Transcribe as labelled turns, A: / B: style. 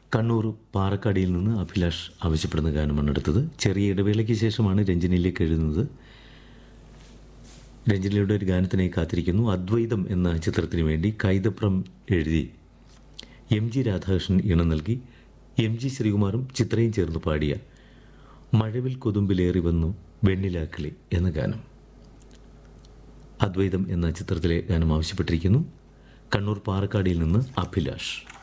A: കണ്ണൂർ പാറക്കാടിയിൽ നിന്ന് അഭിലാഷ് ആവശ്യപ്പെടുന്ന ഗാനമാണ് അടുത്തത്. ചെറിയ ഇടവേളയ്ക്ക് ശേഷമാണ് രഞ്ജനിയിലേക്ക് എഴുതുന്നത്. രഞ്ജനിയുടെ ഒരു ഗാനത്തിനായി കാത്തിരിക്കുന്നു. അദ്വൈതം എന്ന ചിത്രത്തിന് വേണ്ടി കൈതപ്രം എഴുതി എം ജി രാധാകൃഷ്ണൻ ഈണം നൽകി എം ജി ശ്രീകുമാറും ചിത്രയും ചേർന്ന് പാടിയ മഴവിൽ കൊതുമ്പിലേറി വന്നു വെണ്ണിലാക്കിളി എന്ന ഗാനം. അദ്വൈതം എന്ന ചിത്രത്തിലെ ഗാനം ആവശ്യപ്പെട്ടിരിക്കുന്നു. കണ്ണൂർ പാറക്കാടിയിൽ നിന്ന് അഭിലാഷ്.